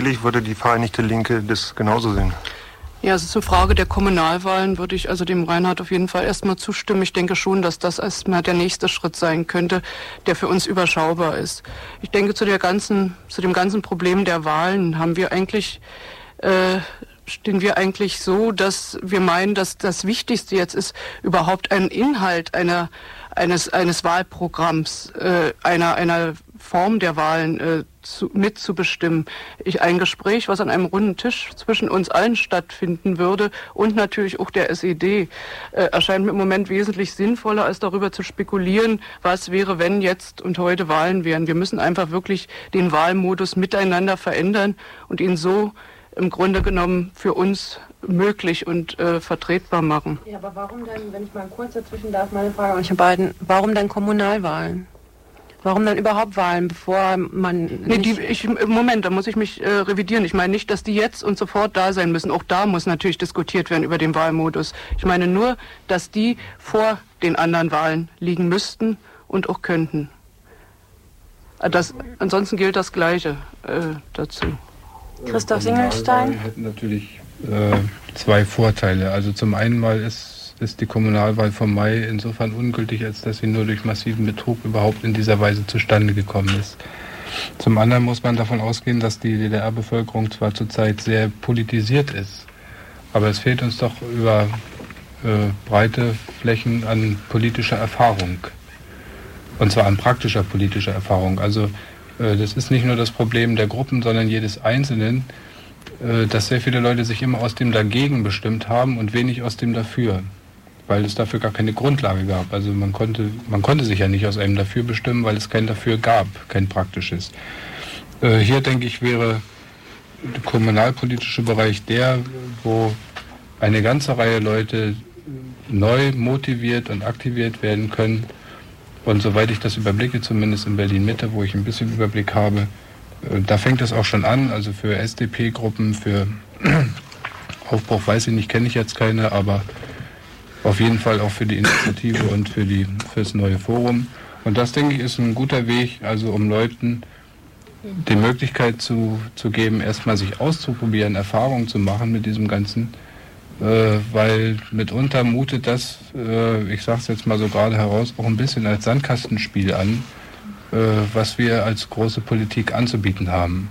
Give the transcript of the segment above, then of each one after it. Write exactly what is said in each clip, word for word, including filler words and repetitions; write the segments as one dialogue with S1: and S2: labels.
S1: Natürlich würde die Vereinigte Linke das genauso sehen.
S2: Ja, also zur Frage der Kommunalwahlen würde ich also dem Reinhard auf jeden Fall erstmal zustimmen. Ich denke schon, dass das erstmal der nächste Schritt sein könnte, der für uns überschaubar ist. Ich denke, zu der ganzen, zu dem ganzen Problem der Wahlen haben wir eigentlich, äh, stehen wir eigentlich so, dass wir meinen, dass das Wichtigste jetzt ist, überhaupt einen Inhalt einer, eines, eines Wahlprogramms, äh, einer, einer Form der Wahlen äh, zu, mitzubestimmen. Ich, ein Gespräch, was an einem runden Tisch zwischen uns allen stattfinden würde und natürlich auch der S E D, äh, erscheint mir im Moment wesentlich sinnvoller, als darüber zu spekulieren, was wäre, wenn jetzt und heute Wahlen wären. Wir müssen einfach wirklich den Wahlmodus miteinander verändern und ihn so im Grunde genommen für uns möglich und äh, vertretbar machen.
S3: Ja, aber warum denn, wenn ich mal kurz dazwischen darf, meine Frage an euch beiden, warum denn Kommunalwahlen? Warum dann überhaupt Wahlen, bevor man...
S2: Nee, die, ich, Moment, da muss ich mich äh, revidieren. Ich meine nicht, dass die jetzt und sofort da sein müssen. Auch da muss natürlich diskutiert werden über den Wahlmodus. Ich meine nur, dass die vor den anderen Wahlen liegen müssten und auch könnten. Das, ansonsten gilt das Gleiche äh, dazu.
S3: Christoph Singelstein?
S4: Wir hätten natürlich äh, zwei Vorteile. Also zum einen mal ist ist die Kommunalwahl vom Mai insofern ungültig, als dass sie nur durch massiven Betrug überhaupt in dieser Weise zustande gekommen ist. Zum anderen muss man davon ausgehen, dass die D D R-Bevölkerung zwar zurzeit sehr politisiert ist, aber es fehlt uns doch über äh, breite Flächen an politischer Erfahrung. Und zwar an praktischer politischer Erfahrung. Also äh, das ist nicht nur das Problem der Gruppen, sondern jedes Einzelnen, äh, dass sehr viele Leute sich immer aus dem Dagegen bestimmt haben und wenig aus dem Dafür, weil es dafür gar keine Grundlage gab. Also man konnte, man konnte sich ja nicht aus einem Dafür bestimmen, weil es kein Dafür gab, kein praktisches. Äh, hier, denke ich, wäre der kommunalpolitische Bereich der, wo eine ganze Reihe Leute neu motiviert und aktiviert werden können. Und soweit ich das überblicke, zumindest in Berlin-Mitte, wo ich ein bisschen Überblick habe, äh, da fängt es auch schon an. Also für S D P-Gruppen, für Aufbruch weiß ich nicht, kenne ich jetzt keine, aber auf jeden Fall auch für die Initiative und für die fürs neue Forum. Und das, denke ich, ist ein guter Weg, also um Leuten die Möglichkeit zu, zu geben, erstmal sich auszuprobieren, Erfahrungen zu machen mit diesem Ganzen, äh, weil mitunter mutet das, äh, ich sage es jetzt mal so gerade heraus, auch ein bisschen als Sandkastenspiel an, äh, was wir als große Politik anzubieten haben.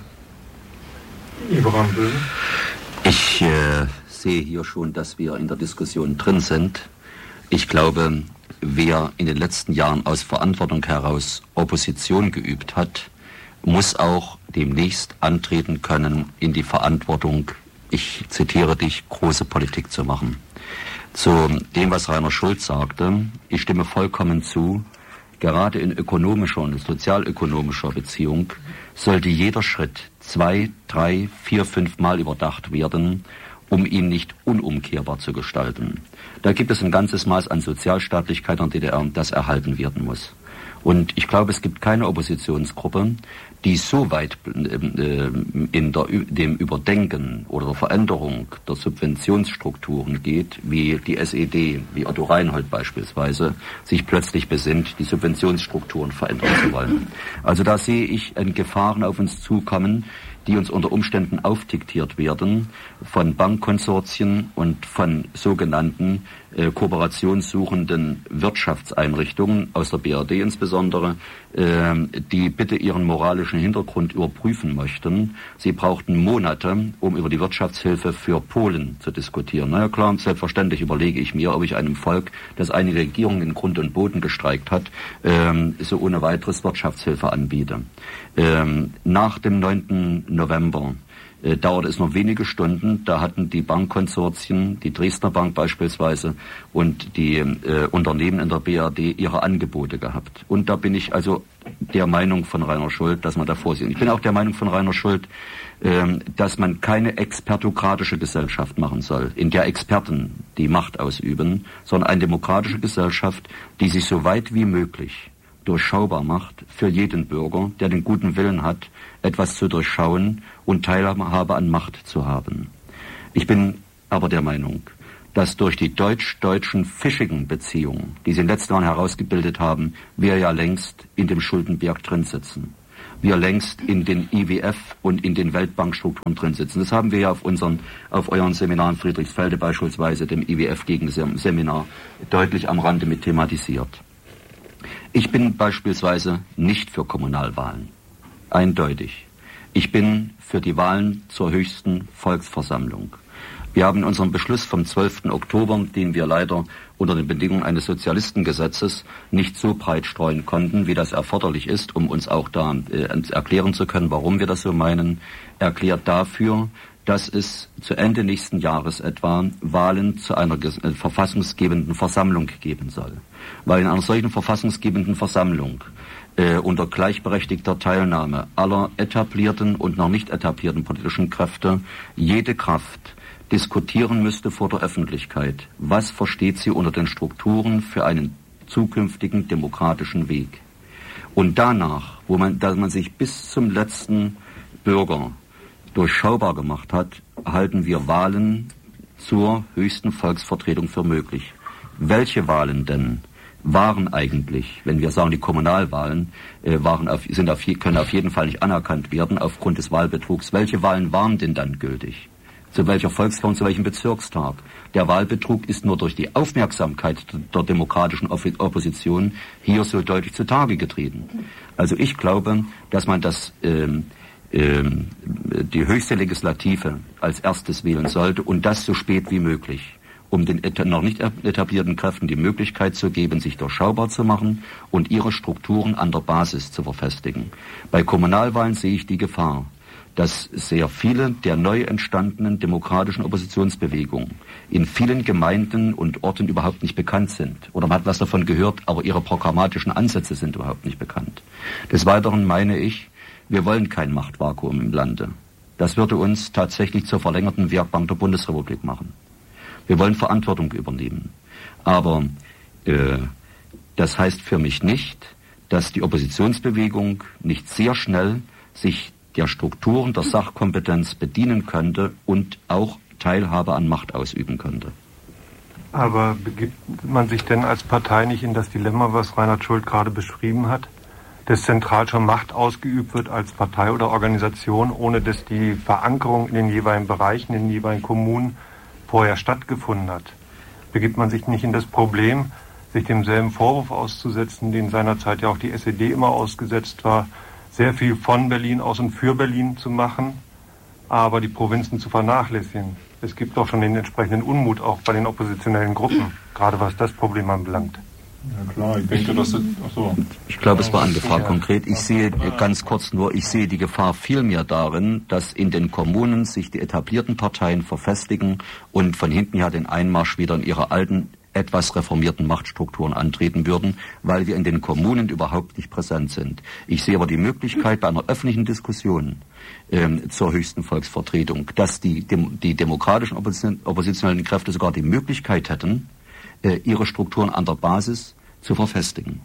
S5: Ich äh Ich sehe hier schon, dass wir in der Diskussion drin sind. Ich glaube, wer in den letzten Jahren aus Verantwortung heraus Opposition geübt hat, muss auch demnächst antreten können, in die Verantwortung, ich zitiere dich, große Politik zu machen. Zu dem, was Rainer Schulz sagte, ich stimme vollkommen zu, gerade in ökonomischer und sozialökonomischer Beziehung sollte jeder Schritt zwei, drei, vier, fünf Mal überdacht werden, um ihn nicht unumkehrbar zu gestalten. Da gibt es ein ganzes Maß an Sozialstaatlichkeit in der D D R, das erhalten werden muss. Und ich glaube, es gibt keine Oppositionsgruppe, die so weit äh, in der, dem Überdenken oder der Veränderung der Subventionsstrukturen geht, wie die S E D, wie Otto Reinhold beispielsweise, sich plötzlich besinnt, die Subventionsstrukturen verändern zu wollen. Also da sehe ich Gefahren auf uns zukommen, die uns unter Umständen aufdiktiert werden von Bankkonsortien und von sogenannten äh, kooperationssuchenden Wirtschaftseinrichtungen aus der B R D insbesondere, äh, die bitte ihren moralischen Hintergrund überprüfen möchten. Sie brauchten Monate, um über die Wirtschaftshilfe für Polen zu diskutieren. Na ja klar, selbstverständlich überlege ich mir, ob ich einem Volk, das eine Regierung in Grund und Boden gestreikt hat, äh, so ohne weiteres Wirtschaftshilfe anbiete. Ähm, nach dem neunten November äh, dauerte es noch wenige Stunden. Da hatten die Bankkonsortien, die Dresdner Bank beispielsweise und die äh, Unternehmen in der B R D ihre Angebote gehabt. Und da bin ich also der Meinung von Rainer Schult, dass man da vorsieht. Ich bin auch der Meinung von Rainer Schult, äh, dass man keine expertokratische Gesellschaft machen soll, in der Experten die Macht ausüben, sondern eine demokratische Gesellschaft, die sich so weit wie möglich durchschaubar macht für jeden Bürger, der den guten Willen hat, etwas zu durchschauen und Teilhabe an Macht zu haben. Ich bin aber der Meinung, dass durch die deutsch-deutschen fischigen Beziehungen, die sie in den letzten Jahren herausgebildet haben, wir ja längst in dem Schuldenberg drin sitzen. wir längst in den I W F und in den Weltbankstrukturen drin sitzen. Das haben wir ja auf unseren, auf euren Seminaren Friedrichsfelde beispielsweise, dem I W F-Gegenseminar, deutlich am Rande mit thematisiert. Ich bin beispielsweise nicht für Kommunalwahlen. Eindeutig. Ich bin für die Wahlen zur höchsten Volksversammlung. Wir haben in unserem Beschluss vom zwölften Oktober, den wir leider unter den Bedingungen eines Sozialistengesetzes nicht so breit streuen konnten, wie das erforderlich ist, um uns auch da äh, erklären zu können, warum wir das so meinen, erklärt dafür, dass es zu Ende nächsten Jahres etwa Wahlen zu einer äh, verfassungsgebenden Versammlung geben soll. Weil in einer solchen verfassungsgebenden Versammlung äh, unter gleichberechtigter Teilnahme aller etablierten und noch nicht etablierten politischen Kräfte jede Kraft diskutieren müsste vor der Öffentlichkeit, was versteht sie unter den Strukturen für einen zukünftigen demokratischen Weg. Und danach, wo man, da man sich bis zum letzten Bürger durchschaubar gemacht hat, halten wir Wahlen zur höchsten Volksvertretung für möglich. Welche Wahlen denn waren eigentlich, wenn wir sagen, die Kommunalwahlen äh, waren auf, sind auf, können auf jeden Fall nicht anerkannt werden aufgrund des Wahlbetrugs, welche Wahlen waren denn dann gültig? Zu welcher Volksform, zu welchem Bezirkstag? Der Wahlbetrug ist nur durch die Aufmerksamkeit der demokratischen Opposition hier so deutlich zutage getreten. Also ich glaube, dass man das, ähm, ähm, die höchste Legislative als erstes wählen sollte und das so spät wie möglich, um den noch nicht etablierten Kräften die Möglichkeit zu geben, sich durchschaubar zu machen und ihre Strukturen an der Basis zu verfestigen. Bei Kommunalwahlen sehe ich die Gefahr, dass sehr viele der neu entstandenen demokratischen Oppositionsbewegungen in vielen Gemeinden und Orten überhaupt nicht bekannt sind. Oder man hat was davon gehört, aber ihre programmatischen Ansätze sind überhaupt nicht bekannt. Des Weiteren meine ich, wir wollen kein Machtvakuum im Lande. Das würde uns tatsächlich zur verlängerten Werkbank der Bundesrepublik machen. Wir wollen Verantwortung übernehmen. Aber äh, das heißt für mich nicht, dass die Oppositionsbewegung nicht sehr schnell sich der Strukturen der Sachkompetenz bedienen könnte und auch Teilhabe an Macht ausüben könnte.
S1: Aber begibt man sich denn als Partei nicht in das Dilemma, was Reinhard Schult gerade beschrieben hat, dass zentral schon Macht ausgeübt wird als Partei oder Organisation, ohne dass die Verankerung in den jeweiligen Bereichen, in den jeweiligen Kommunen vorher stattgefunden hat? Begibt man sich nicht in das Problem, sich demselben Vorwurf auszusetzen, den seinerzeit ja auch die S E D immer ausgesetzt war, sehr viel von Berlin aus und für Berlin zu machen, aber die Provinzen zu vernachlässigen. Es gibt doch schon den entsprechenden Unmut auch bei den oppositionellen Gruppen, gerade was das Problem anbelangt.
S6: Ja klar, ich denke, dass das... Achso.
S5: Ich glaube, es war angefragt konkret. Ich sehe ganz kurz nur, ich sehe die Gefahr vielmehr darin, dass in den Kommunen sich die etablierten Parteien verfestigen und von hinten her den Einmarsch wieder in ihre alten, etwas reformierten Machtstrukturen antreten würden, weil wir in den Kommunen überhaupt nicht präsent sind. Ich sehe aber die Möglichkeit bei einer öffentlichen Diskussion ähm, zur höchsten Volksvertretung, dass die, dem, die demokratischen Opposition, oppositionellen Kräfte sogar die Möglichkeit hätten, äh, ihre Strukturen an der Basis zu verfestigen.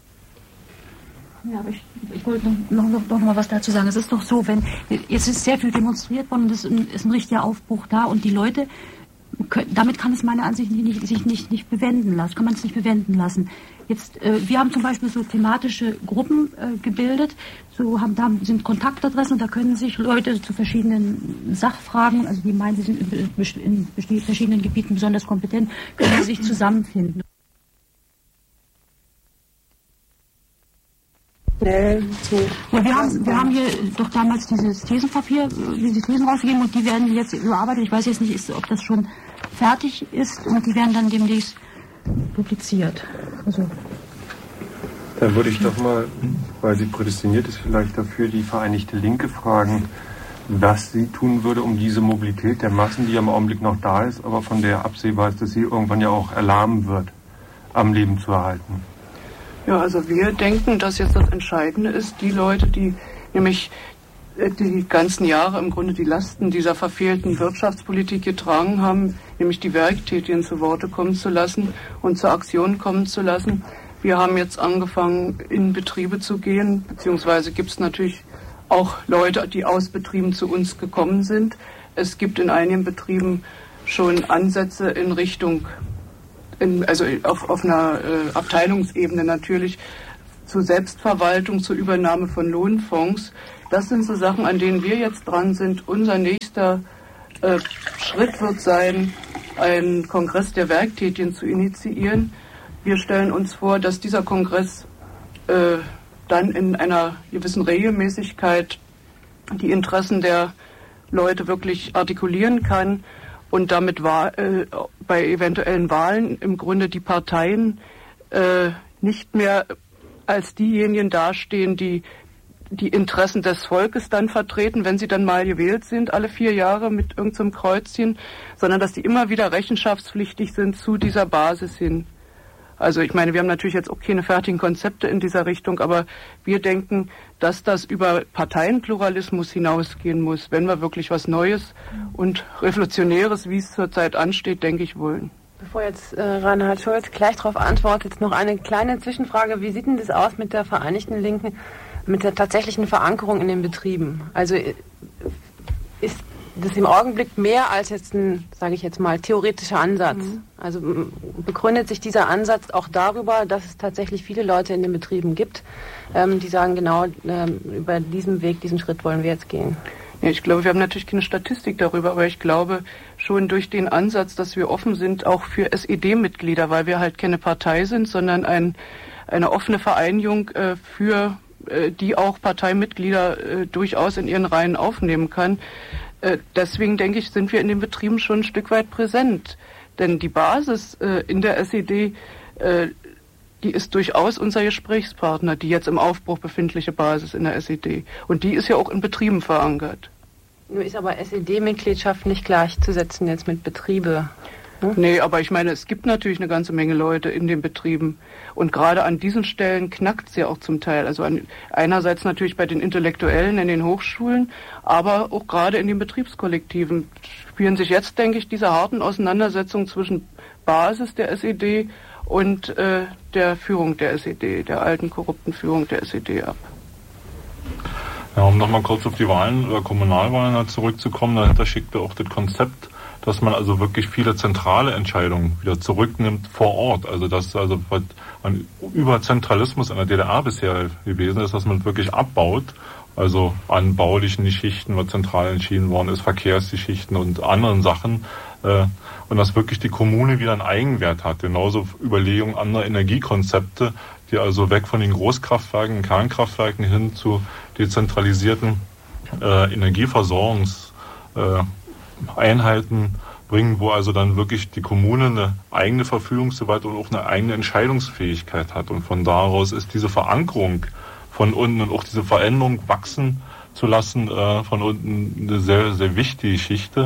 S7: Ja, aber ich, ich wollte noch, noch, noch mal was dazu sagen. Es ist doch so, wenn jetzt ist sehr viel demonstriert worden und es ist ein richtiger Aufbruch da und die Leute, damit kann es meiner Ansicht nach nicht, sich nicht, nicht bewenden lassen, kann man es nicht bewenden lassen. Jetzt, äh, wir haben zum Beispiel so thematische Gruppen äh, gebildet, so haben, da sind Kontaktadressen und da können sich Leute zu verschiedenen Sachfragen, also die meinen, sie sind in, in verschiedenen Gebieten besonders kompetent, können sie sich zusammenfinden. Ja, wir haben, wir haben hier doch damals dieses Thesenpapier, diese Thesen rausgegeben und die werden jetzt überarbeitet. Ich weiß jetzt nicht, ob das schon fertig ist und die werden dann demnächst publiziert. Also.
S1: Dann würde ich doch mal, weil sie prädestiniert ist, vielleicht dafür die Vereinigte Linke fragen, was sie tun würde, um diese Mobilität der Massen, die ja im Augenblick noch da ist, aber von der absehbar ist, dass sie irgendwann ja auch erlahmen wird, am Leben zu erhalten.
S2: Ja, also wir denken, dass jetzt das Entscheidende ist, die Leute, die nämlich die ganzen Jahre im Grunde die Lasten dieser verfehlten Wirtschaftspolitik getragen haben, nämlich die Werktätigen zu Worte kommen zu lassen und zur Aktion kommen zu lassen. Wir haben jetzt angefangen, in Betriebe zu gehen, beziehungsweise gibt es natürlich auch Leute, die aus Betrieben zu uns gekommen sind. Es gibt in einigen Betrieben schon Ansätze in Richtung In, also auf, auf einer äh, Abteilungsebene natürlich zu Selbstverwaltung, zur Übernahme von Lohnfonds. Das sind so Sachen, an denen wir jetzt dran sind. Unser nächster äh, Schritt wird sein, einen Kongress der Werktätigen zu initiieren. Wir stellen uns vor, dass dieser Kongress äh, dann in einer gewissen Regelmäßigkeit die Interessen der Leute wirklich artikulieren kann und damit war, äh, bei eventuellen Wahlen im Grunde die Parteien äh, nicht mehr als diejenigen dastehen, die die Interessen des Volkes dann vertreten, wenn sie dann mal gewählt sind, alle vier Jahre mit irgendeinem Kreuzchen, sondern dass die immer wieder rechenschaftspflichtig sind zu dieser Basis hin. Also ich meine, wir haben natürlich jetzt auch keine fertigen Konzepte in dieser Richtung, aber wir denken, dass das über Parteienpluralismus hinausgehen muss, wenn wir wirklich was Neues und Revolutionäres, wie es zurzeit ansteht, denke ich, wollen.
S3: Bevor jetzt äh, Reinhard Schulz gleich darauf antwortet, noch eine kleine Zwischenfrage. Wie sieht denn das aus mit der Vereinigten Linken, mit der tatsächlichen Verankerung in den Betrieben? Also ist das im Augenblick mehr als jetzt ein, sage ich jetzt mal, theoretischer Ansatz? Mhm. Also begründet sich dieser Ansatz auch darüber, dass es tatsächlich viele Leute in den Betrieben gibt, ähm, die sagen, genau ähm, über diesen Weg, diesen Schritt wollen wir jetzt gehen?
S2: Ja, ich glaube, wir haben natürlich keine Statistik darüber, aber ich glaube schon durch den Ansatz, dass wir offen sind, auch für S E D-Mitglieder, weil wir halt keine Partei sind, sondern ein, eine offene Vereinigung äh, für äh, die auch Parteimitglieder äh, durchaus in ihren Reihen aufnehmen kann. Äh, deswegen denke ich, sind wir in den Betrieben schon ein Stück weit präsent. Denn die Basis äh, in der S E D, äh, die ist durchaus unser Gesprächspartner, die jetzt im Aufbruch befindliche Basis in der S E D. Und die ist ja auch in Betrieben verankert.
S3: Nur ist aber S E D-Mitgliedschaft nicht gleichzusetzen jetzt mit Betriebe. Hm?
S2: Nee, aber ich meine, es gibt natürlich eine ganze Menge Leute in den Betrieben. Und gerade an diesen Stellen knackt es ja auch zum Teil. Also an, einerseits natürlich bei den Intellektuellen in den Hochschulen, aber auch gerade in den Betriebskollektiven spielen sich jetzt, denke ich, diese harten Auseinandersetzungen zwischen Basis der S E D und äh, der Führung der S E D, der alten korrupten Führung der S E D ab.
S6: Ja, um nochmal kurz auf die Wahlen oder Kommunalwahlen zurückzukommen, dahinter schickt er auch das Konzept, dass man also wirklich viele zentrale Entscheidungen wieder zurücknimmt vor Ort. Also dass also was man über Zentralismus in der D D R bisher gewesen ist, dass man wirklich abbaut, also an baulichen Geschichten, was zentral entschieden worden ist, Verkehrsgeschichten und anderen Sachen, äh, und dass wirklich die Kommune wieder einen Eigenwert hat. Genauso Überlegungen anderer Energiekonzepte, die also weg von den Großkraftwerken, Kernkraftwerken hin zu dezentralisierten äh, Energieversorgungseinheiten äh, bringen, wo also dann wirklich die Kommune eine eigene Verfügungsgewalt und auch eine eigene Entscheidungsfähigkeit hat. Und von daraus ist diese Verankerung von unten und auch diese Veränderung wachsen zu lassen, äh, von unten eine sehr, sehr wichtige Geschichte.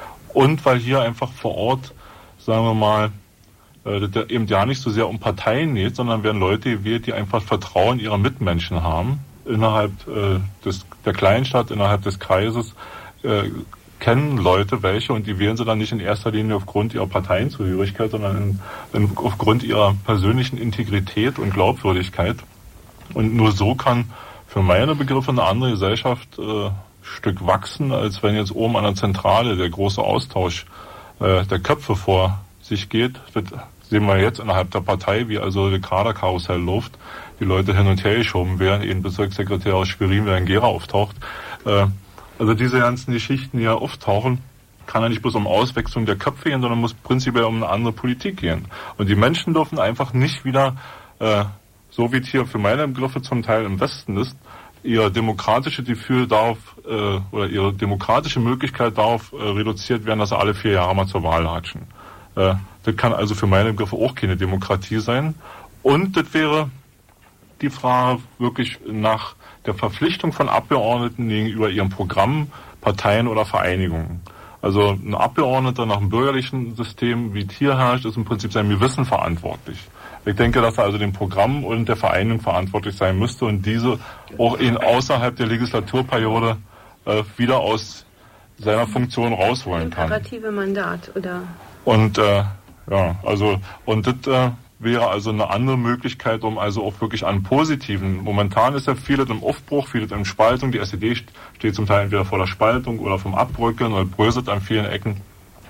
S6: Und weil hier einfach vor Ort, sagen wir mal, äh, das eben ja nicht so sehr um Parteien geht, sondern werden Leute gewählt, die einfach Vertrauen ihrer Mitmenschen haben, innerhalb äh, des, der Kleinstadt, innerhalb des Kreises, äh, kennen Leute welche und die wählen sie dann nicht in erster Linie aufgrund ihrer Parteienzugehörigkeit, sondern in, in, aufgrund ihrer persönlichen Integrität und Glaubwürdigkeit. Und nur so kann für meine Begriffe eine andere Gesellschaft äh, Stück wachsen, als wenn jetzt oben an der Zentrale der große Austausch äh, der Köpfe vor sich geht. Das sehen wir jetzt innerhalb der Partei, wie also der Kaderkarussell läuft, die Leute hin und her geschoben werden, eben Bezirkssekretär aus Schwerin, wer in Gera auftaucht. Äh, also diese ganzen Geschichten, die ja auftauchen, kann ja nicht bloß um Auswechslung der Köpfe gehen, sondern muss prinzipiell um eine andere Politik gehen. Und die Menschen dürfen einfach nicht wieder, äh, so wie es hier für meine Begriffe zum Teil im Westen ist, ihr demokratische Gefühl darauf äh, oder ihre demokratische Möglichkeit darauf äh, reduziert werden, dass sie alle vier Jahre mal zur Wahl latschen. Äh, das kann also für meine Begriffe auch keine Demokratie sein. Und das wäre die Frage wirklich nach der Verpflichtung von Abgeordneten gegenüber ihrem Programm, Parteien oder Vereinigungen. Also ein Abgeordneter nach dem bürgerlichen System, wie es hier herrscht, ist im Prinzip seinem Gewissen verantwortlich. Ich denke, dass er also dem Programm und der Vereinigung verantwortlich sein müsste und diese auch in außerhalb der Legislaturperiode äh, wieder aus seiner Funktion rausholen kann.
S3: Imperative Mandat, oder?
S6: Und äh, ja, also und das äh, wäre also eine andere Möglichkeit, um also auch wirklich an positiven. Momentan ist ja vieles im Aufbruch, vieles in Spaltung. Die S E D steht zum Teil entweder vor der Spaltung oder vom Abbrücken oder bröselt an vielen Ecken.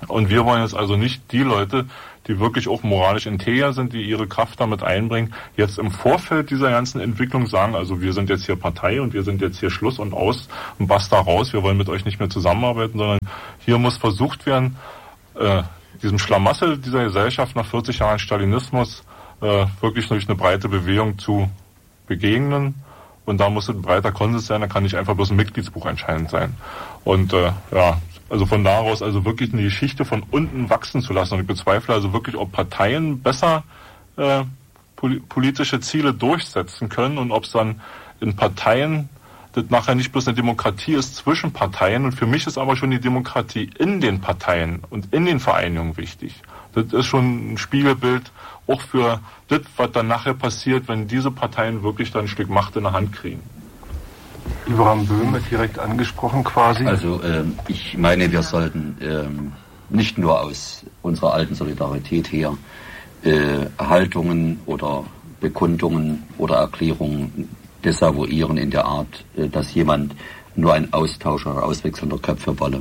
S6: Und wir wollen jetzt also nicht die Leute, die wirklich auch moralisch integer sind, die ihre Kraft damit einbringen, jetzt im Vorfeld dieser ganzen Entwicklung sagen, also wir sind jetzt hier Partei und wir sind jetzt hier Schluss und aus und basta raus, wir wollen mit euch nicht mehr zusammenarbeiten, sondern hier muss versucht werden, äh, diesem Schlamassel dieser Gesellschaft nach vierzig Jahren Stalinismus äh, wirklich durch eine breite Bewegung zu begegnen. Und da muss ein breiter Konsens sein, da kann nicht einfach bloß ein Mitgliedsbuch entscheidend sein. Und äh, ja, also von daraus also wirklich eine Geschichte von unten wachsen zu lassen. Und ich bezweifle also wirklich, ob Parteien besser äh, pol- politische Ziele durchsetzen können und ob es dann in Parteien das nachher nicht bloß eine Demokratie ist zwischen Parteien. Und für mich ist aber schon die Demokratie in den Parteien und in den Vereinigungen wichtig. Das ist schon ein Spiegelbild auch für das, was dann nachher passiert, wenn diese Parteien wirklich dann ein Stück Macht in der Hand kriegen.
S1: Ibrahim Böhm wird direkt angesprochen quasi.
S5: Also ähm, ich meine, wir sollten ähm, nicht nur aus unserer alten Solidarität her äh, Haltungen oder Bekundungen oder Erklärungen desavouieren in der Art, äh, dass jemand nur ein Austausch oder Auswechseln der Köpfe wolle.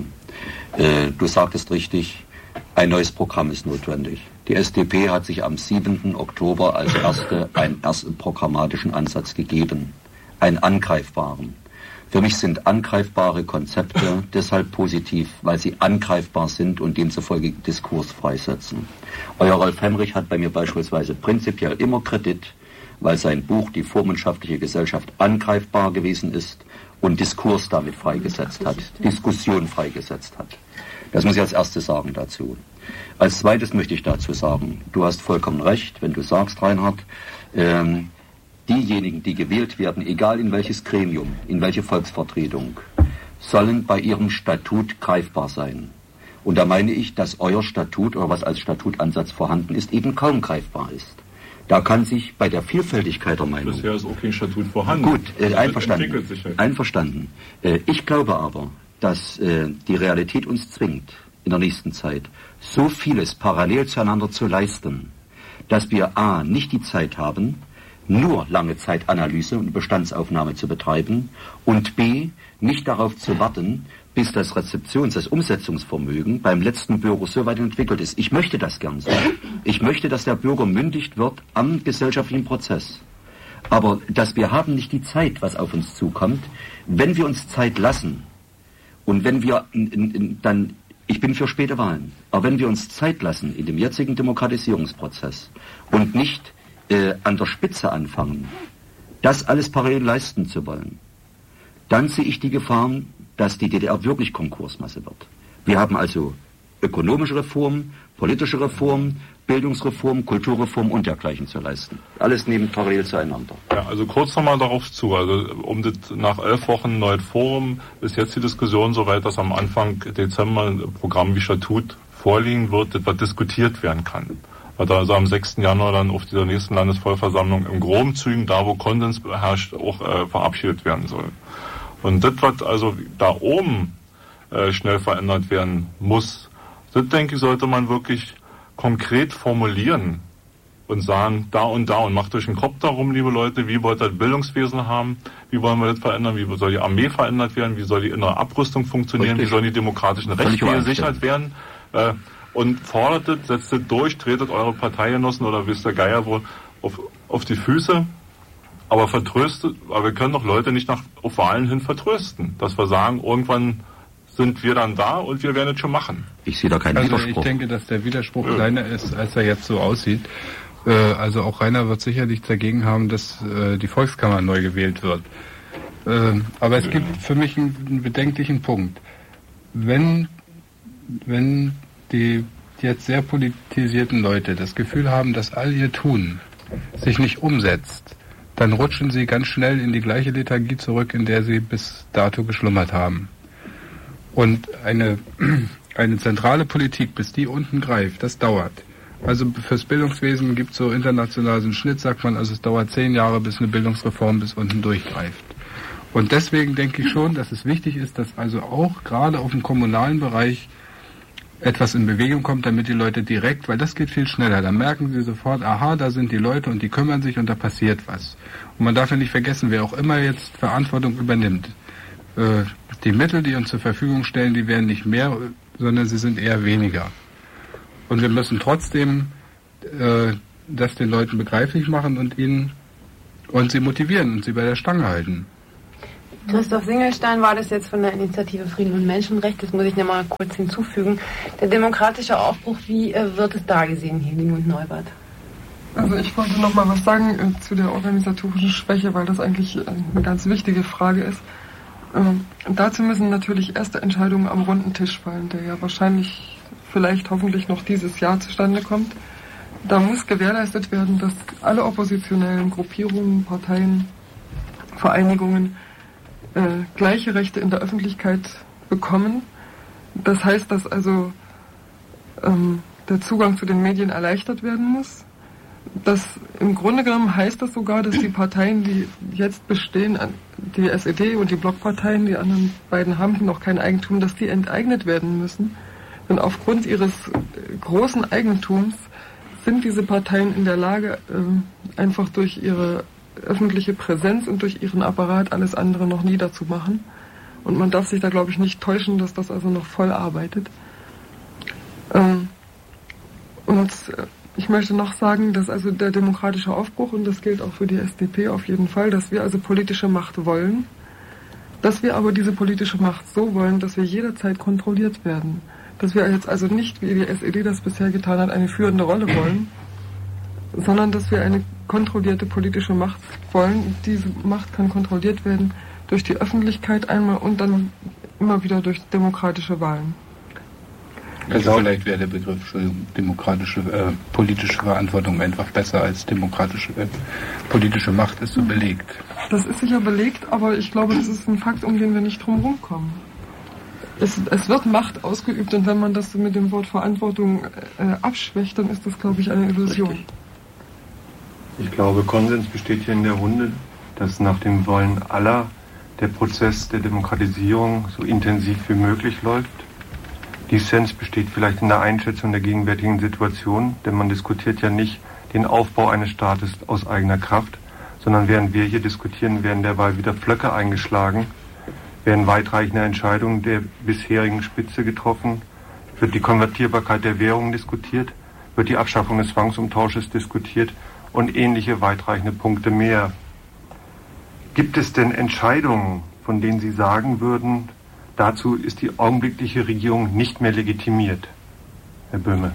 S5: Äh, du sagtest richtig, ein neues Programm ist notwendig. Die S D P hat sich am siebenten Oktober als erste einen ersten programmatischen Ansatz gegeben, einen angreifbaren. Für mich sind angreifbare Konzepte deshalb positiv, weil sie angreifbar sind und demzufolge Diskurs freisetzen. Euer Rolf Hemrich hat bei mir beispielsweise prinzipiell immer Kredit, weil sein Buch Die vormundschaftliche Gesellschaft angreifbar gewesen ist und Diskurs damit freigesetzt hat, Diskussion freigesetzt hat. Das muss ich als erstes sagen dazu. Als zweites möchte ich dazu sagen, du hast vollkommen recht, wenn du sagst, Reinhard, ähm, diejenigen, die gewählt werden, egal in welches Gremium, in welche Volksvertretung, sollen bei ihrem Statut greifbar sein. Und da meine ich, dass euer Statut oder was als Statutansatz vorhanden ist, eben kaum greifbar ist. Da kann sich bei der Vielfältigkeit der Meinung...
S6: Bisher ist auch kein Statut vorhanden.
S5: Gut, äh, einverstanden.
S6: Entwickelt sich halt.
S5: Einverstanden. Äh, ich glaube aber, dass äh, die Realität uns zwingt, in der nächsten Zeit so vieles parallel zueinander zu leisten, dass wir a. nicht die Zeit haben, nur lange Zeitanalyse und Bestandsaufnahme zu betreiben und b. nicht darauf zu warten, bis das Rezeptions-, das Umsetzungsvermögen beim letzten Bürger so weit entwickelt ist. Ich möchte das gern so. Ich möchte, dass der Bürger mündigt wird am gesellschaftlichen Prozess. Aber dass wir haben nicht die Zeit, was auf uns zukommt, wenn wir uns Zeit lassen und wenn wir in, in, in, dann, ich bin für späte Wahlen, aber wenn wir uns Zeit lassen in dem jetzigen Demokratisierungsprozess und nicht äh, an der Spitze anfangen, das alles parallel leisten zu wollen, dann sehe ich die Gefahren, dass die D D R wirklich Konkursmasse wird. Wir haben also ökonomische Reformen, politische Reformen, Bildungsreform, Kulturreform und dergleichen zu leisten. Alles neben parallel zueinander.
S6: Ja, also kurz nochmal darauf zu. Also um das nach elf Wochen Neues Forum ist jetzt die Diskussion soweit, dass am Anfang Dezember ein Programm wie Statut vorliegen wird, das was diskutiert werden kann. Was also am sechsten Januar dann auf dieser nächsten Landesvollversammlung im groben Zügen, da wo Konsens herrscht, auch äh, verabschiedet werden soll. Und das, was also da oben äh, schnell verändert werden muss, das, denke ich, sollte man wirklich konkret formulieren und sagen, da und da, und macht euch einen Kopf darum, liebe Leute, wie wollt ihr das Bildungswesen haben, wie wollen wir das verändern, wie soll die Armee verändert werden, wie soll die innere Abrüstung funktionieren,
S5: Richtig.
S6: Wie sollen die demokratischen Rechte gesichert werden, äh, und fordert es, setzt es durch, tretet eure Parteigenossen oder wisst der Geier wohl auf, auf die Füße, aber vertröstet, aber wir können doch Leute nicht nach, auf Wahlen hin vertrösten, dass wir sagen, irgendwann sind wir dann da und wir werden es schon machen.
S5: Ich sehe da keinen
S4: also
S5: Widerspruch.
S4: Ich denke, dass der Widerspruch
S6: Ja.
S4: kleiner ist, als er jetzt so aussieht. Äh, also auch Rainer wird sicherlich dagegen haben, dass äh, die Volkskammer neu gewählt wird. Äh, aber es gibt für mich einen, einen bedenklichen Punkt. Wenn, wenn die jetzt sehr politisierten Leute das Gefühl haben, dass all ihr Tun sich nicht umsetzt, dann rutschen sie ganz schnell in die gleiche Lethargie zurück, in der sie bis dato geschlummert haben. Und eine, eine zentrale Politik, bis die unten greift, das dauert. Also fürs Bildungswesen gibt es so international so einen Schnitt, sagt man, also es dauert zehn Jahre, bis eine Bildungsreform bis unten durchgreift. Und deswegen denke ich schon, dass es wichtig ist, dass also auch gerade auf dem kommunalen Bereich etwas in Bewegung kommt, damit die Leute direkt, weil das geht viel schneller, dann merken sie sofort, aha, da sind die Leute und die kümmern sich und da passiert was. Und man darf ja nicht vergessen, wer auch immer jetzt Verantwortung übernimmt. Äh, die Mittel, die uns zur Verfügung stellen, die werden nicht mehr sondern sie sind eher weniger. Und wir müssen trotzdem äh, das den Leuten begreiflich machen und ihnen und sie motivieren und sie bei der Stange halten.
S3: Christoph Singelstein war das jetzt von der Initiative Frieden und Menschenrecht. Das muss ich noch mal kurz hinzufügen. Der demokratische Aufbruch, wie äh, wird es da gesehen, Hildegard Neubert?
S8: Also ich wollte noch mal was sagen äh, zu der organisatorischen Schwäche, weil das eigentlich äh, eine ganz wichtige Frage ist. Ähm, dazu müssen natürlich erste Entscheidungen am runden Tisch fallen, der ja wahrscheinlich, vielleicht hoffentlich noch dieses Jahr zustande kommt. Da muss gewährleistet werden, dass alle oppositionellen Gruppierungen, Parteien, Vereinigungen Äh, gleiche Rechte in der Öffentlichkeit bekommen. Das heißt, dass also ähm, der Zugang zu den Medien erleichtert werden muss. Das im Grunde genommen heißt das sogar, dass die Parteien, die jetzt bestehen, die S E D und die Blockparteien, die anderen beiden haben noch kein Eigentum, dass die enteignet werden müssen. Denn aufgrund ihres äh, großen Eigentums sind diese Parteien in der Lage, äh, einfach durch ihre öffentliche Präsenz und durch ihren Apparat alles andere noch niederzumachen. Und man darf sich da, glaube ich, nicht täuschen, dass das also noch voll arbeitet. Ähm, und ich möchte noch sagen, dass also der demokratische Aufbruch, und das gilt auch für die S D P auf jeden Fall, dass wir also politische Macht wollen, dass wir aber diese politische Macht so wollen, dass wir jederzeit kontrolliert werden. Dass wir jetzt also nicht, wie die S E D das bisher getan hat, eine führende Rolle wollen, sondern dass wir eine kontrollierte politische Macht wollen. Diese Macht kann kontrolliert werden durch die Öffentlichkeit einmal und dann immer wieder durch demokratische Wahlen.
S4: Also vielleicht wäre der Begriff für demokratische, äh, politische Verantwortung einfach besser als demokratische, äh, politische Macht ist so belegt.
S8: Das ist sicher belegt, aber ich glaube, das ist ein Fakt, um den wir nicht drum herum kommen. Es, es wird Macht ausgeübt und wenn man das mit dem Wort Verantwortung äh, abschwächt, dann ist das, glaube ich, eine Illusion.
S1: Ich glaube, Konsens besteht hier in der Runde, dass nach dem Wollen aller der Prozess der Demokratisierung so intensiv wie möglich läuft. Dissens besteht vielleicht in der Einschätzung der gegenwärtigen Situation, denn man diskutiert ja nicht den Aufbau eines Staates aus eigener Kraft, sondern während wir hier diskutieren, werden derweil wieder Pflöcke eingeschlagen, werden weitreichende Entscheidungen der bisherigen Spitze getroffen, wird die Konvertierbarkeit der Währung diskutiert, wird die Abschaffung des Zwangsumtausches diskutiert und ähnliche weitreichende Punkte mehr. Gibt es denn Entscheidungen, von denen Sie sagen würden, dazu ist die augenblickliche Regierung nicht mehr legitimiert? Herr Böhme.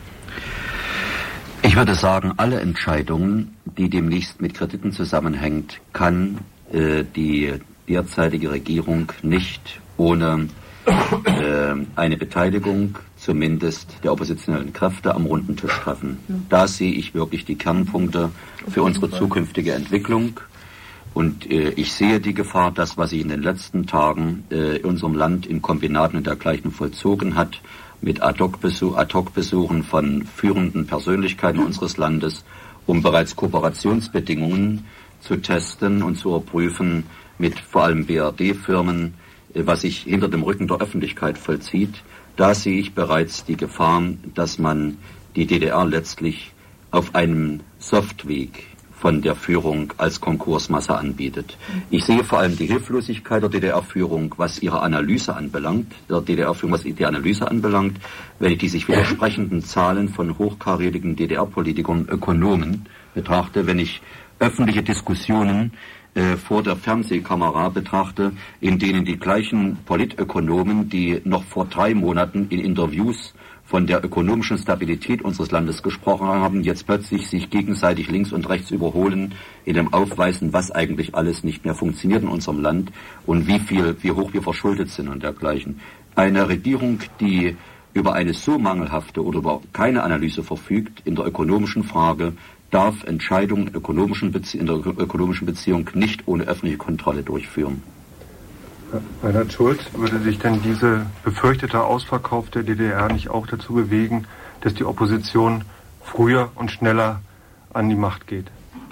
S5: Ich würde sagen, alle Entscheidungen, die demnächst mit Krediten zusammenhängt, kann äh, die derzeitige Regierung nicht ohne äh, eine Beteiligung zumindest der oppositionellen Kräfte am runden Tisch treffen. Da sehe ich wirklich die Kernpunkte für unsere zukünftige Entwicklung. Und äh, ich sehe die Gefahr, das, was sich in den letzten Tagen äh, in unserem Land in Kombinaten und dergleichen vollzogen hat, mit Ad-hoc-Besuch, Ad-hoc-Besuchen von führenden Persönlichkeiten unseres Landes, um bereits Kooperationsbedingungen zu testen und zu überprüfen mit vor allem B R D-Firmen, äh, was sich hinter dem Rücken der Öffentlichkeit vollzieht. Da sehe ich bereits die Gefahr, dass man die D D R letztlich auf einem Softweg von der Führung als Konkursmasse anbietet. Ich sehe vor allem die Hilflosigkeit der D D R-Führung, was ihre Analyse anbelangt, der D D R-Führung, was die Analyse anbelangt, wenn ich die sich widersprechenden Zahlen von hochkarätigen D D R-Politikern, Ökonomen betrachte, wenn ich öffentliche Diskussionen äh, vor der Fernsehkamera betrachte, in denen die gleichen Politökonomen, die noch vor drei Monaten in Interviews von der ökonomischen Stabilität unseres Landes gesprochen haben, jetzt plötzlich sich gegenseitig links und rechts überholen, in dem Aufweisen, was eigentlich alles nicht mehr funktioniert in unserem Land und wie viel, wie hoch wir verschuldet sind und dergleichen. Eine Regierung, die über eine so mangelhafte oder über keine Analyse verfügt in der ökonomischen Frage, darf Entscheidungen in, ökonomischen Bezie- in der ökonomischen Beziehung nicht ohne öffentliche Kontrolle durchführen.
S1: Reinhard Schulz, würde sich denn diese befürchtete Ausverkauf der D D R nicht auch dazu bewegen, dass die Opposition früher und schneller an die Macht geht?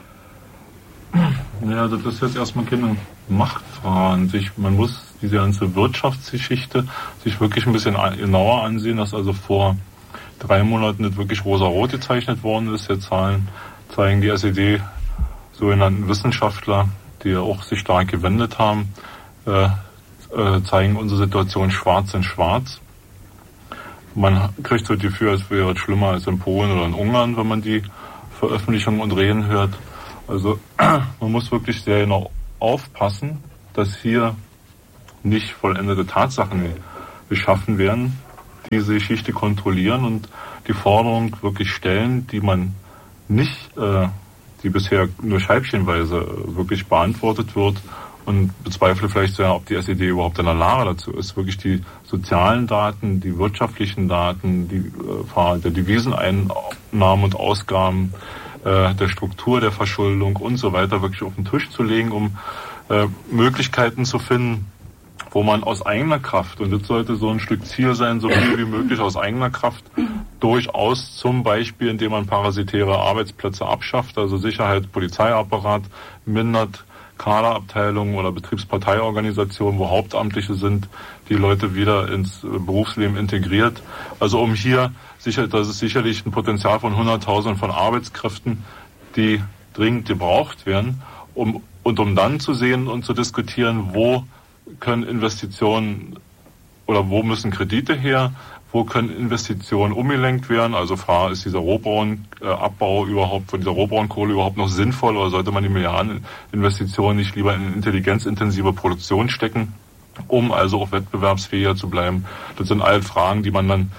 S6: Ja, das ist jetzt erstmal keine Machtfrage an sich. Man muss diese ganze Wirtschaftsgeschichte sich wirklich ein bisschen genauer ansehen, dass also vor drei Monaten nicht wirklich rosa-rot gezeichnet worden ist. Jetzt Zahlen zeigen die S E D sogenannten Wissenschaftler, die ja auch sich stark gewendet haben, äh, äh, zeigen unsere Situation schwarz in schwarz. man kriegt so die Gefühl, es wäre es schlimmer als in Polen oder in Ungarn, wenn man die Veröffentlichungen und Reden hört. Also man muss wirklich sehr genau aufpassen, dass hier nicht vollendete Tatsachen geschaffen werden, die diese Geschichte kontrollieren und die Forderung wirklich stellen, die man nicht, äh, die bisher nur scheibchenweise wirklich beantwortet wird, und bezweifle vielleicht sehr, ob die S E D überhaupt in der Lage dazu ist, wirklich die sozialen Daten, die wirtschaftlichen Daten, die äh, der Deviseneinnahmen und Ausgaben, äh, der Struktur der Verschuldung und so weiter wirklich auf den Tisch zu legen, um äh, Möglichkeiten zu finden, wo man aus eigener Kraft, und das sollte so ein Stück Ziel sein, so viel wie möglich aus eigener Kraft, durchaus zum Beispiel, indem man parasitäre Arbeitsplätze abschafft, also Sicherheit, Polizeiapparat mindert, Kaderabteilungen oder Betriebsparteiorganisationen, wo Hauptamtliche sind, die Leute wieder ins Berufsleben integriert. Also um hier, sicher, das ist sicherlich ein Potenzial von hunderttausenden von Arbeitskräften, die dringend gebraucht werden, um, und um dann zu sehen und zu diskutieren, wo können Investitionen oder wo müssen Kredite her, wo können Investitionen umgelenkt werden, also Frage, ist dieser Rohbraunabbau überhaupt, von dieser Rohbraunkohle überhaupt noch sinnvoll, oder sollte man die Milliardeninvestitionen nicht lieber in intelligenzintensive Produktion stecken, um also auch wettbewerbsfähiger zu bleiben. Das sind all Fragen, die man dann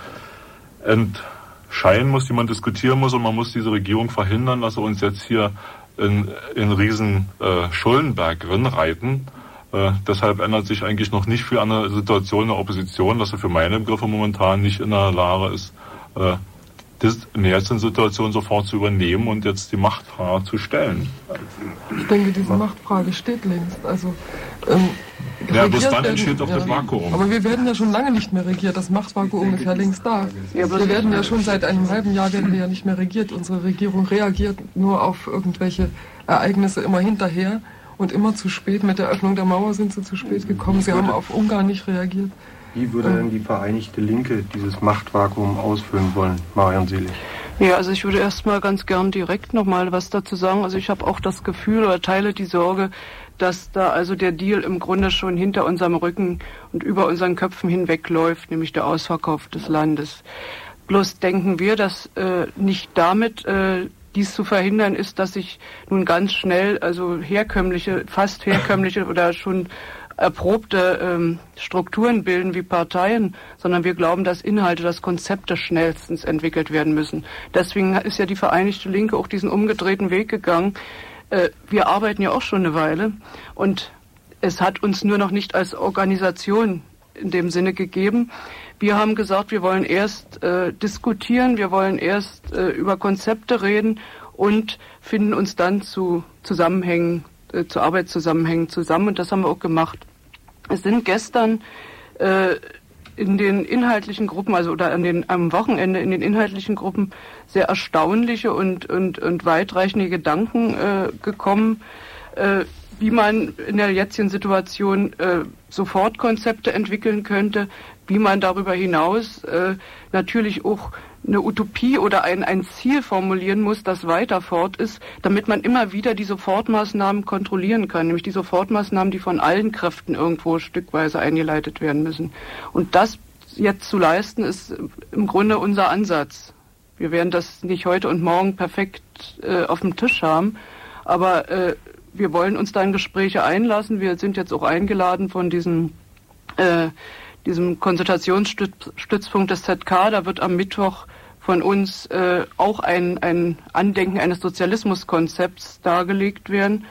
S6: entscheiden muss, die man diskutieren muss, und man muss diese Regierung verhindern, dass sie uns jetzt hier in, in riesen äh, Schuldenberg rinreiten. Äh, deshalb ändert sich eigentlich noch nicht viel an der Situation in der Opposition, dass sie für meine Begriffe momentan nicht in der Lage ist, äh, das in der jetzigen Situation sofort zu übernehmen und jetzt die Machtfrage zu stellen.
S8: Ich denke, diese Machtfrage steht längst. Also, ähm,
S6: ja, bis dann entsteht doch ja, das Vakuum.
S8: Aber wir werden ja schon lange nicht mehr regiert. Das Machtvakuum ist ja längst da. Ja, wir werden ja schon seit einem halben Jahr werden wir ja nicht mehr regiert. Unsere Regierung reagiert nur auf irgendwelche Ereignisse immer hinterher. Und immer zu spät. Mit der Öffnung der Mauer sind sie zu spät gekommen. Sie haben auf Ungarn nicht reagiert.
S1: Wie würde denn die Vereinigte Linke dieses Machtvakuum ausfüllen wollen, Marion Selig?
S2: Ja, also ich würde erstmal ganz gern direkt nochmal was dazu sagen. Also ich habe auch das Gefühl oder teile die Sorge, dass da also der Deal im Grunde schon hinter unserem Rücken und über unseren Köpfen hinwegläuft, nämlich der Ausverkauf des Landes. Bloß denken wir, dass äh, nicht damit äh, dies zu verhindern ist, dass sich nun ganz schnell also herkömmliche, fast herkömmliche oder schon erprobte ähm, Strukturen bilden wie Parteien, sondern wir glauben, dass Inhalte, dass Konzepte schnellstens entwickelt werden müssen. Deswegen ist ja die Vereinigte Linke auch diesen umgedrehten Weg gegangen. Äh, wir arbeiten ja auch schon eine Weile und es hat uns nur noch nicht als Organisation in dem Sinne gegeben. Wir haben gesagt, wir wollen erst äh, diskutieren, wir wollen erst äh, über Konzepte reden und finden uns dann zu Zusammenhängen, äh, zu Arbeitszusammenhängen zusammen, und das haben wir auch gemacht. Es sind gestern äh, in den inhaltlichen Gruppen, also oder an den, am Wochenende in den inhaltlichen Gruppen sehr erstaunliche und, und, und weitreichende Gedanken äh, gekommen, äh, wie man in der jetzigen Situation äh, Sofortkonzepte entwickeln könnte, wie man darüber hinaus äh, natürlich auch eine Utopie oder ein, ein Ziel formulieren muss, das weiter fort ist, damit man immer wieder die Sofortmaßnahmen kontrollieren kann, nämlich die Sofortmaßnahmen, die von allen Kräften irgendwo stückweise eingeleitet werden müssen. Und das jetzt zu leisten, ist im Grunde unser Ansatz. Wir werden das nicht heute und morgen perfekt äh, auf dem Tisch haben, aber äh, wir wollen uns da in Gespräche einlassen. Wir sind jetzt auch eingeladen von diesem, äh, diesem Konsultationsstützpunkt des Z K. Da wird am Mittwoch von uns äh, auch ein, ein Andenken eines Sozialismuskonzepts dargelegt werden.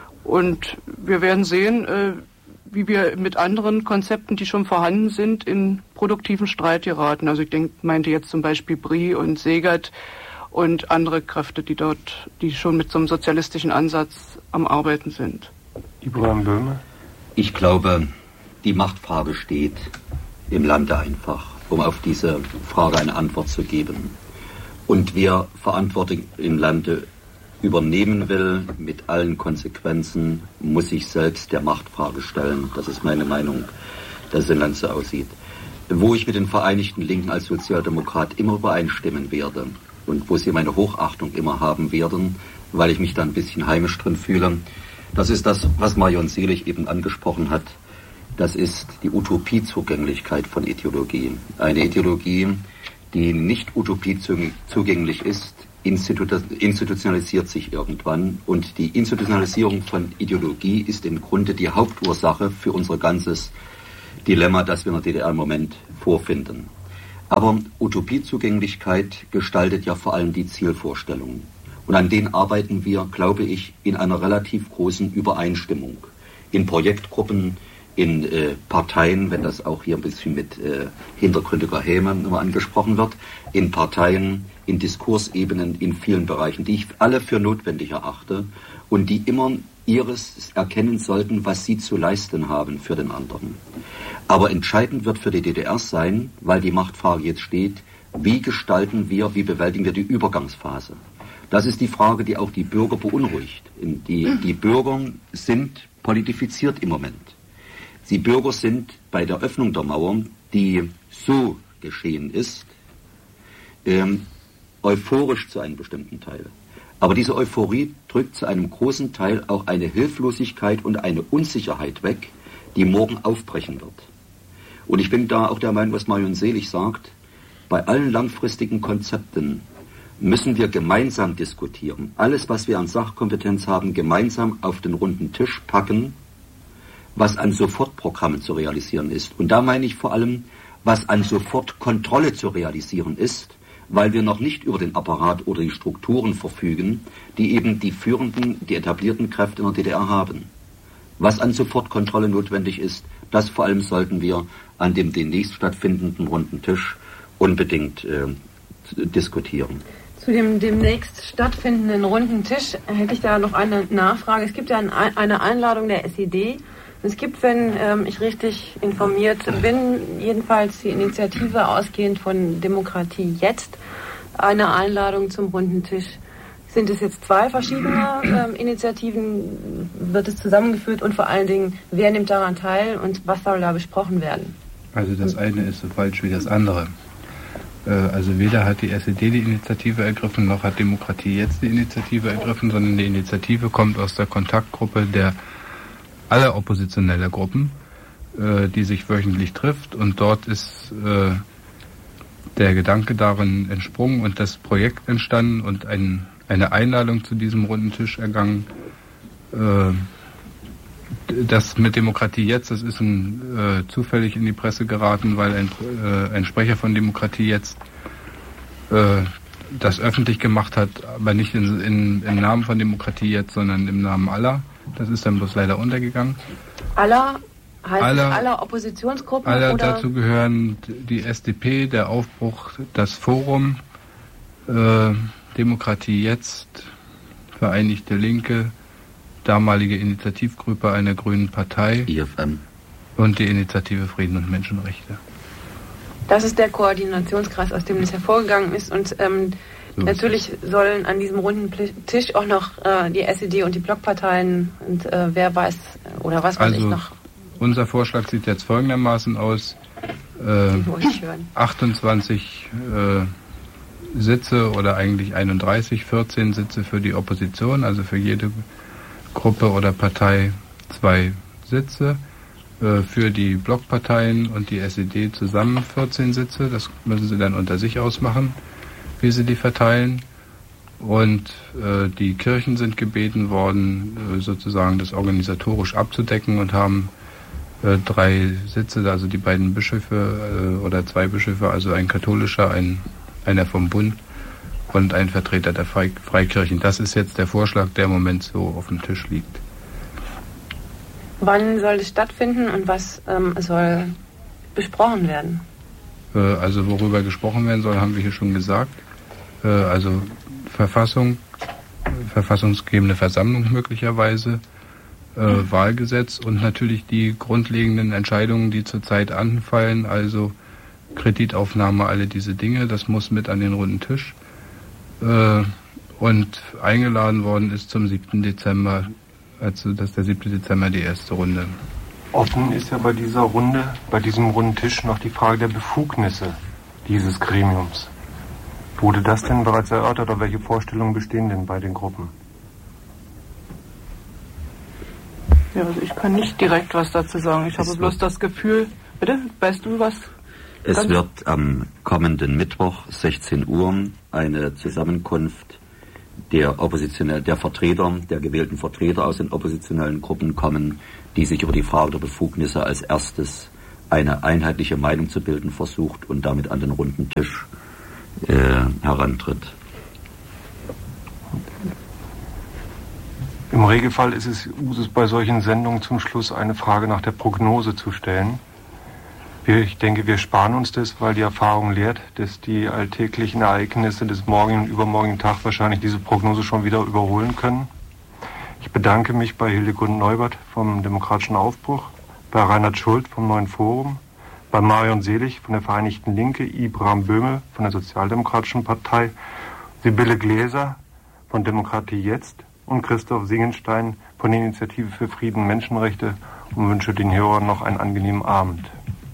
S2: Und wir werden sehen, äh, wie wir mit anderen Konzepten, die schon vorhanden sind, in produktiven Streit geraten. Also ich denke, meinte jetzt zum Beispiel Brie und Segert und andere Kräfte, die dort, die schon mit so einem sozialistischen Ansatz am Arbeiten sind.
S1: Ibrahim Böhme? Ich
S5: glaube, die Machtfrage steht im Lande einfach, um auf diese Frage eine Antwort zu geben. Und wer Verantwortung im Lande übernehmen will, mit allen Konsequenzen, muss sich selbst der Machtfrage stellen. Das ist meine Meinung, dass es im Land so aussieht. Wo ich mit den Vereinigten Linken als Sozialdemokrat immer übereinstimmen werde und wo sie meine Hochachtung immer haben werden, weil ich mich da ein bisschen heimisch drin fühle, das ist das, was Marion Selig eben angesprochen hat. Das ist die Utopiezugänglichkeit von Ideologie. Eine Ideologie, die nicht Utopie zugänglich ist, institutionalisiert sich irgendwann. Und die Institutionalisierung von Ideologie ist im Grunde die Hauptursache für unser ganzes Dilemma, das wir in der D D R im Moment vorfinden. Aber Utopiezugänglichkeit gestaltet ja vor allem die Zielvorstellungen. Und an denen arbeiten wir, glaube ich, in einer relativ großen Übereinstimmung. In Projektgruppen, in äh, Parteien, wenn das auch hier ein bisschen mit äh, hintergründiger Häme immer angesprochen wird, in Parteien, in Diskursebenen, in vielen Bereichen, die ich alle für notwendig erachte und die immer ihres erkennen sollten, was sie zu leisten haben für den anderen. Aber entscheidend wird für die D D R sein, weil die Machtfrage jetzt steht, wie gestalten wir, wie bewältigen wir die Übergangsphase? Das ist die Frage, die auch die Bürger beunruhigt. Die, die Bürger sind politifiziert im Moment. Die Bürger sind bei der Öffnung der Mauer, die so geschehen ist, ähm, euphorisch zu einem bestimmten Teil. Aber diese Euphorie drückt zu einem großen Teil auch eine Hilflosigkeit und eine Unsicherheit weg, die morgen aufbrechen wird. Und ich bin da auch der Meinung, was Marion Selig sagt, bei allen langfristigen Konzepten müssen wir gemeinsam diskutieren. Alles, was wir an Sachkompetenz haben, gemeinsam auf den runden Tisch packen, was an Sofortprogrammen zu realisieren ist. Und da meine ich vor allem, was an Sofortkontrolle zu realisieren ist, weil wir noch nicht über den Apparat oder die Strukturen verfügen, die eben die führenden, die etablierten Kräfte in der D D R haben. Was an Sofortkontrolle notwendig ist, das vor allem sollten wir an dem demnächst stattfindenden runden Tisch unbedingt äh, diskutieren.
S3: Zu dem demnächst stattfindenden runden Tisch hätte ich da noch eine Nachfrage. Es gibt ja eine Einladung der S E D. Es gibt, wenn ähm, ich richtig informiert bin, jedenfalls die Initiative ausgehend von Demokratie jetzt, eine Einladung zum runden Tisch. Sind es jetzt zwei verschiedene ähm, Initiativen? Wird es zusammengeführt und vor allen Dingen, wer nimmt daran teil und was soll da besprochen werden?
S4: Also das eine ist so falsch wie das andere. Äh, also weder hat die S E D die Initiative ergriffen, noch hat Demokratie jetzt die Initiative ergriffen, sondern die Initiative kommt aus der Kontaktgruppe der aller oppositioneller Gruppen, äh, die sich wöchentlich trifft, und dort ist äh, der Gedanke darin entsprungen und das Projekt entstanden und ein, eine Einladung zu diesem runden Tisch ergangen. Äh, das mit Demokratie jetzt, das ist ein, äh, zufällig in die Presse geraten, weil ein, äh, ein Sprecher von Demokratie jetzt äh, das öffentlich gemacht hat, aber nicht in, in, im Namen von Demokratie jetzt, sondern im Namen aller. Das ist dann bloß leider untergegangen.
S3: Aller heißt
S4: aller,
S3: aller Oppositionsgruppen?
S4: Aller,
S3: oder?
S4: Dazu gehören die S D P, der Aufbruch, das Forum, äh, Demokratie jetzt, Vereinigte Linke, damalige Initiativgruppe einer grünen Partei
S5: I F M
S4: und die Initiative Frieden und Menschenrechte.
S3: Das ist der Koordinationskreis, aus dem das hervorgegangen ist, und ähm, so natürlich sollen an diesem runden Tisch auch noch äh, die S E D und die Blockparteien und äh, wer weiß oder was weiß
S4: also,
S3: ich noch.
S4: Unser Vorschlag sieht jetzt folgendermaßen aus. Äh, achtundzwanzig äh, Sitze oder eigentlich einunddreißig, vierzehn Sitze für die Opposition, also für jede Gruppe oder Partei zwei Sitze. Äh, für die Blockparteien und die S E D zusammen vierzehn Sitze. Das müssen sie dann unter sich ausmachen, wie sie die verteilen. Und äh, die Kirchen sind gebeten worden, äh, sozusagen das organisatorisch abzudecken und haben äh, drei Sitze, also die beiden Bischöfe äh, oder zwei Bischöfe, also ein katholischer, ein, einer vom Bund und ein Vertreter der Fre- Freikirchen. Das ist jetzt der Vorschlag, der im Moment so auf dem Tisch liegt.
S3: Wann soll es stattfinden und was ähm, soll besprochen werden?
S4: Äh, also worüber gesprochen werden soll, haben wir hier schon gesagt. Äh, also Verfassung, verfassungsgebende Versammlung möglicherweise, äh, mhm. Wahlgesetz und natürlich die grundlegenden Entscheidungen, die zurzeit anfallen, also Kreditaufnahme, alle diese Dinge, das muss mit an den runden Tisch. Äh, und eingeladen worden ist zum siebten Dezember, also das ist der siebte Dezember die erste Runde.
S1: Offen ist ja bei dieser Runde, bei diesem runden Tisch noch die Frage der Befugnisse dieses Gremiums. Wurde das denn bereits erörtert oder welche Vorstellungen bestehen denn bei den Gruppen?
S2: Ja, also ich kann nicht direkt was dazu sagen. Ich habe bloß das Gefühl, bitte, weißt du was?
S5: Es wird am kommenden Mittwoch, sechzehn Uhr, eine Zusammenkunft der oppositionellen, der Vertreter, der gewählten Vertreter aus den oppositionellen Gruppen kommen, die sich über die Frage der Befugnisse als erstes eine einheitliche Meinung zu bilden versucht und damit an den runden Tisch äh, herantritt.
S1: Im Regelfall ist es Usus, bei solchen Sendungen zum Schluss eine Frage nach der Prognose zu stellen. Wir, ich denke, wir sparen uns das, weil die Erfahrung lehrt, dass die alltäglichen Ereignisse des morgigen und übermorgigen Tages wahrscheinlich diese Prognose schon wieder überholen können. Ich bedanke mich bei Hildegund Neubert vom Demokratischen Aufbruch, bei Reinhard Schult vom Neuen Forum, bei Marion Selig von der Vereinigten Linke, Ibrahim Böhme von der Sozialdemokratischen Partei, Sibylle Gläser von Demokratie Jetzt und Christoph Singenstein von der Initiative für Frieden und Menschenrechte und wünsche den Hörern noch einen angenehmen Abend.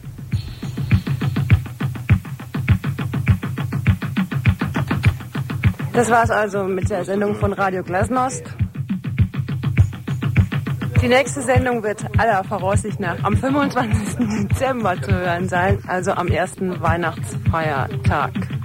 S3: Das war's also mit der Sendung von Radio Glasnost. Die nächste Sendung wird aller Voraussicht nach am fünfundzwanzigsten Dezember zu hören sein, also am ersten Weihnachtsfeiertag.